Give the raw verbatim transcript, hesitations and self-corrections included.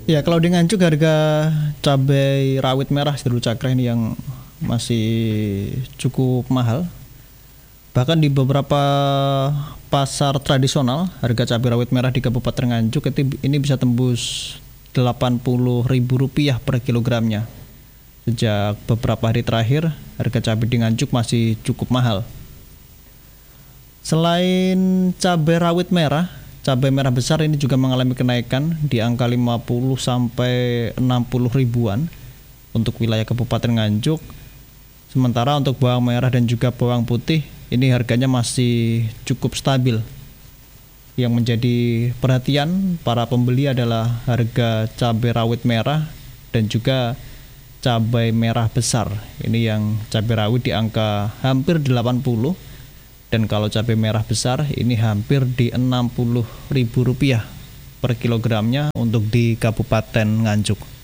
Ya, kalau di Nganjuk harga cabai rawit merah Seru Cakra ini yang masih cukup mahal. Bahkan di beberapa pasar tradisional, harga cabai rawit merah di Kabupaten Nganjuk itu- ini bisa tembus delapan puluh ribu rupiah per kilogramnya. Sejak beberapa hari terakhir, harga cabai di Nganjuk masih cukup mahal. Selain cabai rawit merah, cabai merah besar ini juga mengalami kenaikan di angka lima puluh sampai enam puluh ribuan untuk wilayah Kabupaten Nganjuk. Sementara untuk bawang merah dan juga bawang putih ini harganya masih cukup stabil. Yang menjadi perhatian para pembeli adalah harga cabai rawit merah dan juga cabai merah besar. Ini yang cabai rawit di angka hampir delapan puluh, dan kalau cabai merah besar ini hampir di enam puluh ribu rupiah per kilogramnya untuk di Kabupaten Nganjuk.